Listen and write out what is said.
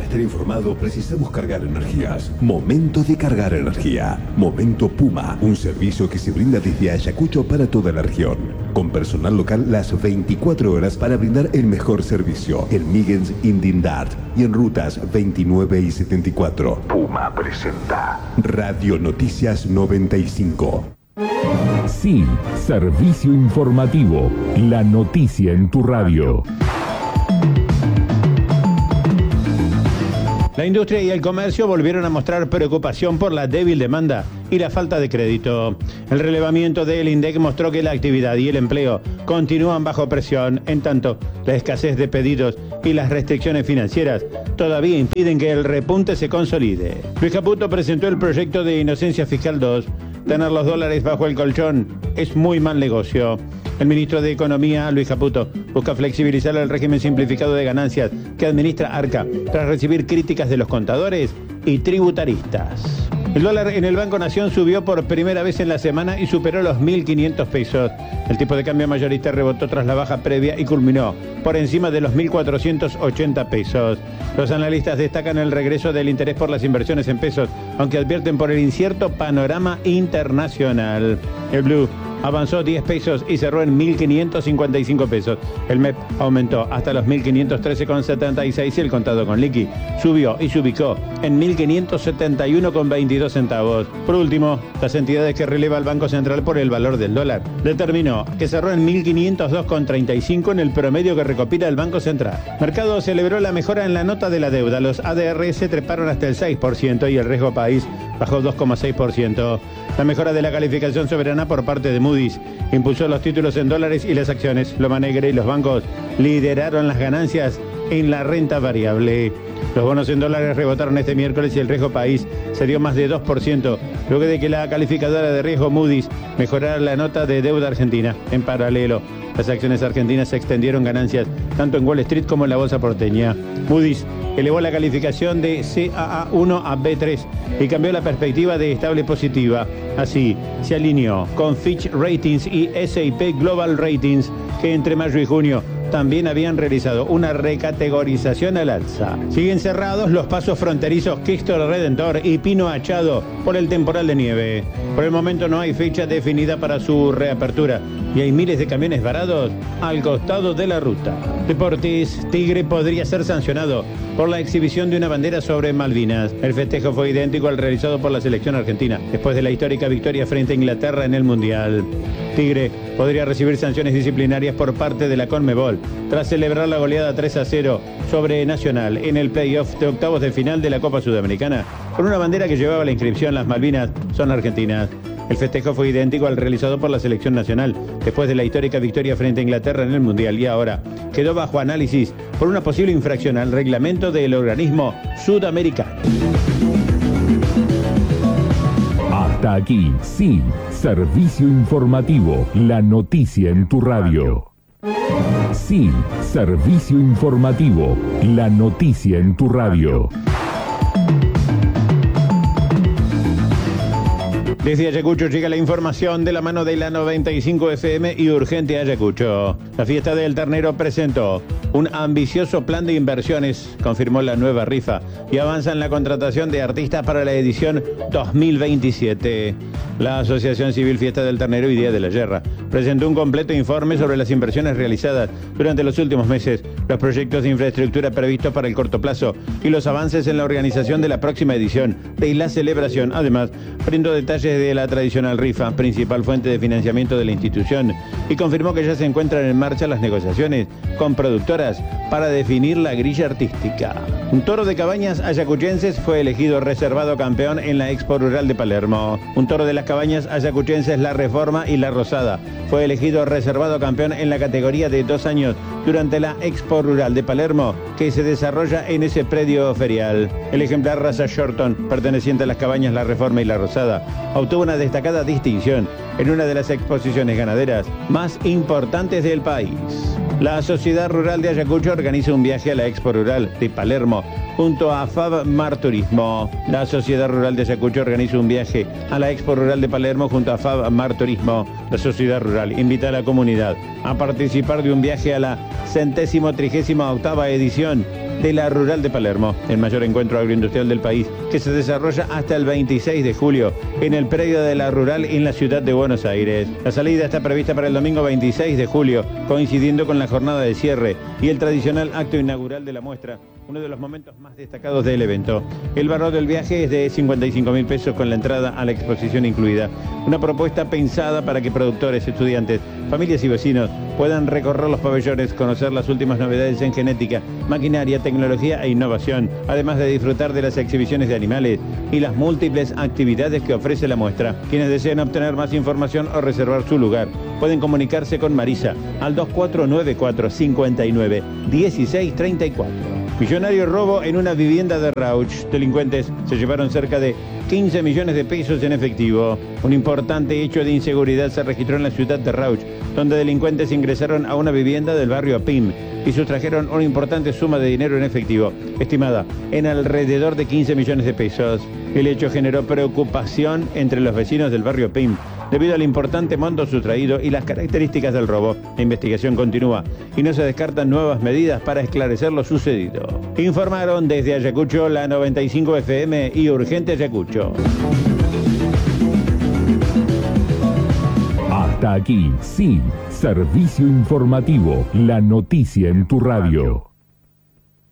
estar informado precisamos cargar energías. Momento de cargar energía. Momento Puma, un servicio que se brinda desde Ayacucho para toda la región. Con personal local las 24 horas para brindar el mejor servicio. En Migens Indindart y en rutas 29 y 74. Puma presenta Radio Noticias 95. Sí, servicio informativo. La noticia en tu radio. La industria y el comercio volvieron a mostrar preocupación por la débil demanda y la falta de crédito. El relevamiento del INDEC mostró que la actividad y el empleo continúan bajo presión, en tanto la escasez de pedidos y las restricciones financieras todavía impiden que el repunte se consolide. Luis Caputo presentó el proyecto de Inocencia Fiscal 2. Tener los dólares bajo el colchón es muy mal negocio. El ministro de Economía, Luis Caputo, busca flexibilizar el régimen simplificado de ganancias que administra Arca tras recibir críticas de los contadores y tributaristas. El dólar en el Banco Nación subió por primera vez en la semana y superó los 1.500 pesos. El tipo de cambio mayorista rebotó tras la baja previa y culminó por encima de los 1.480 pesos. Los analistas destacan el regreso del interés por las inversiones en pesos, aunque advierten por el incierto panorama internacional. El blue avanzó 10 pesos y cerró en 1.555 pesos. El MEP aumentó hasta los 1.513,76 y el contado con liqui subió y se ubicó en 1.571,22 centavos. Por último, las entidades que releva el Banco Central por el valor del dólar determinó que cerró en 1.502,35 en el promedio que recopila el Banco Central. Mercado celebró la mejora en la nota de la deuda. Los ADR se treparon hasta el 6% y el riesgo país bajó 2,6%. La mejora de la calificación soberana por parte de Moody's impulsó los títulos en dólares y las acciones. Loma Negra y los bancos lideraron las ganancias en la renta variable. Los bonos en dólares rebotaron este miércoles y el riesgo país se dio más de 2%, luego de que la calificadora de riesgo Moody's mejorara la nota de deuda argentina. En paralelo, las acciones argentinas extendieron ganancias tanto en Wall Street como en la bolsa porteña. Moody's elevó la calificación de CAA1 a B3 y cambió la perspectiva de estable positiva. Así, se alineó con Fitch Ratings y S&P Global Ratings, que entre mayo y junio también habían realizado una recategorización al alza. Siguen cerrados los pasos fronterizos Cristo Redentor y Pino Achado por el temporal de nieve. Por el momento no hay fecha definida para su reapertura y hay miles de camiones varados al costado de la ruta. Deportes, Tigre podría ser sancionado por la exhibición de una bandera sobre Malvinas. El festejo fue idéntico al realizado por la selección argentina después de la histórica victoria frente a Inglaterra en el Mundial. Tigre podría recibir sanciones disciplinarias por parte de la Conmebol tras celebrar la goleada 3-0 sobre Nacional en el playoff de octavos de final de la Copa Sudamericana con una bandera que llevaba la inscripción "Las Malvinas son argentinas". El festejo fue idéntico al realizado por la selección nacional después de la histórica victoria frente a Inglaterra en el Mundial y ahora quedó bajo análisis por una posible infracción al reglamento del organismo sudamericano. Hasta aquí, sí, servicio informativo, la noticia en tu radio. Sí, servicio informativo, la noticia en tu radio. Desde Ayacucho llega la información de la mano de la 95 FM y Urgente Ayacucho. La Fiesta del Ternero presentó un ambicioso plan de inversiones, confirmó la nueva rifa, y avanza en la contratación de artistas para la edición 2027. La Asociación Civil Fiesta del Ternero y Día de la Yerra presentó un completo informe sobre las inversiones realizadas durante los últimos meses, los proyectos de infraestructura previstos para el corto plazo y los avances en la organización de la próxima edición de la celebración. Además, brindó detalles de la tradicional rifa, principal fuente de financiamiento de la institución, y confirmó que ya se encuentran en marcha las negociaciones con productoras para definir la grilla artística. Un toro de cabañas ayacuchenses fue elegido reservado campeón en la Expo Rural de Palermo. Un toro de las cabañas ayacuchenses La Reforma y La Rosada fue elegido reservado campeón en la categoría de 2 años durante la Expo Rural de Palermo, que se desarrolla en ese predio ferial. El ejemplar raza Shorton, perteneciente a las cabañas La Reforma y La Rosada, obtuvo una destacada distinción en una de las exposiciones ganaderas más importantes del país. La Sociedad Rural de Ayacucho organiza un viaje a la Expo Rural de Palermo junto a Fab Mar Turismo. La Sociedad Rural de Ayacucho organiza un viaje a la Expo Rural de Palermo junto a Fab Mar Turismo. La Sociedad Rural invita a la comunidad a participar de un viaje a la 138ª edición de la Rural de Palermo, el mayor encuentro agroindustrial del país, que se desarrolla hasta el 26 de julio en el predio de la Rural en la ciudad de Buenos Aires. La salida está prevista para el domingo 26 de julio, coincidiendo con la jornada de cierre y el tradicional acto inaugural de la muestra, uno de los momentos más destacados del evento. El valor del viaje es de 55.000 pesos con la entrada a la exposición incluida. Una propuesta pensada para que productores, estudiantes, familias y vecinos puedan recorrer los pabellones, conocer las últimas novedades en genética, maquinaria, tecnología e innovación, además de disfrutar de las exhibiciones de animales y las múltiples actividades que ofrece la muestra. Quienes deseen obtener más información o reservar su lugar pueden comunicarse con Marisa al 2494 59 16 34. Millonario robo en una vivienda de Rauch. Delincuentes se llevaron cerca de 15 millones de pesos en efectivo. Un importante hecho de inseguridad se registró en la ciudad de Rauch, donde delincuentes ingresaron a una vivienda del barrio Pim y sustrajeron una importante suma de dinero en efectivo, estimada en alrededor de 15 millones de pesos. El hecho generó preocupación entre los vecinos del barrio Pim, debido al importante monto sustraído y las características del robo. La investigación continúa y no se descartan nuevas medidas para esclarecer lo sucedido. Informaron desde Ayacucho la 95 FM y Urgente Ayacucho. Hasta aquí, sí, servicio informativo, la noticia en tu radio.